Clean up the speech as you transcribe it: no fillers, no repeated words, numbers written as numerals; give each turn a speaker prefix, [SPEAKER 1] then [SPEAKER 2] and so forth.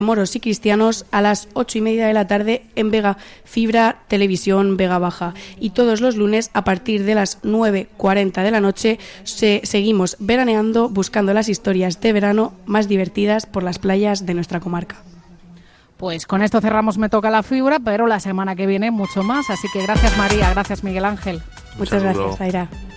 [SPEAKER 1] moros y cristianos a las 8:30 de la tarde en Vega Fibra Televisión Vega Baja, y todos los lunes a partir de las 9:40 de la noche seguimos veraneando buscando las historias de verano más divertidas por las playas de nuestra comarca.
[SPEAKER 2] Pues con esto cerramos Me Toca la Fibra, pero la semana que viene mucho más, así que gracias María, gracias Miguel Ángel.
[SPEAKER 1] Muchas gracias, Zaira.